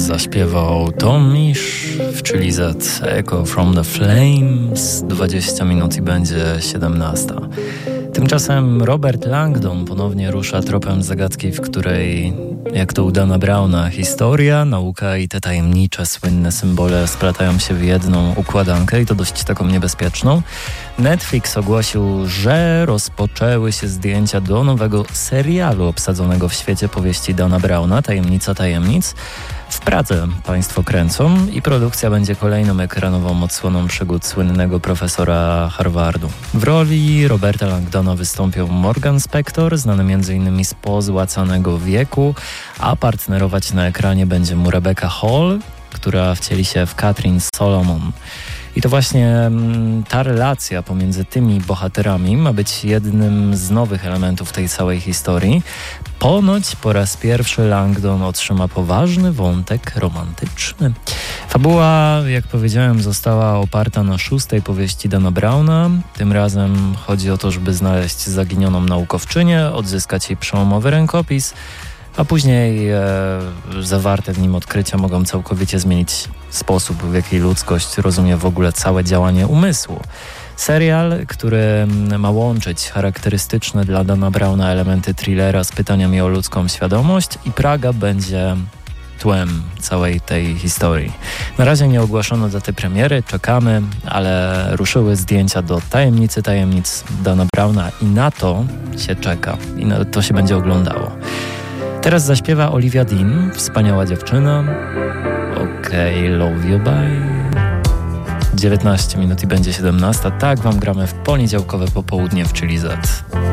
zaśpiewał Tom Misch w Chili Z, Echo from the Flames. 20 minut i będzie 17. Tymczasem Robert Langdon ponownie rusza tropem zagadki, w której, jak to u Dana Browna, historia, nauka i te tajemnicze, słynne symbole splatają się w jedną układankę i to dość taką niebezpieczną. Netflix ogłosił, że rozpoczęły się zdjęcia do nowego serialu obsadzonego w świecie powieści Dana Browna, Tajemnica tajemnic. W Pradze państwo kręcą i produkcja będzie kolejną ekranową odsłoną przygód słynnego profesora Harvardu. W roli Roberta Langdona wystąpią Morgan Spector, znany m.in. z Pozłacanego wieku, a partnerować na ekranie będzie mu Rebecca Hall, która wcieli się w Catherine Solomon. I to właśnie ta relacja pomiędzy tymi bohaterami ma być jednym z nowych elementów tej całej historii. Ponoć po raz pierwszy Langdon otrzyma poważny wątek romantyczny. Fabuła, jak powiedziałem, została oparta na 6. powieści Dana Browna. Tym razem chodzi o to, żeby znaleźć zaginioną naukowczynię, odzyskać jej przełomowy rękopis, a później zawarte w nim odkrycia mogą całkowicie zmienić sposób, w jaki ludzkość rozumie w ogóle całe działanie umysłu. Serial, który ma łączyć charakterystyczne dla Dana Browna elementy thrillera z pytaniami o ludzką świadomość i Praga będzie tłem całej tej historii. Na razie nie ogłoszono daty premiery, czekamy, ale ruszyły zdjęcia do Tajemnicy tajemnic Dana Browna i na to się czeka i na to się będzie oglądało. Teraz zaśpiewa Olivia Dean, wspaniała dziewczyna. Okej, love you, bye. 19 minut i będzie 17. Tak wam gramy w poniedziałkowe popołudnie w Chili Z.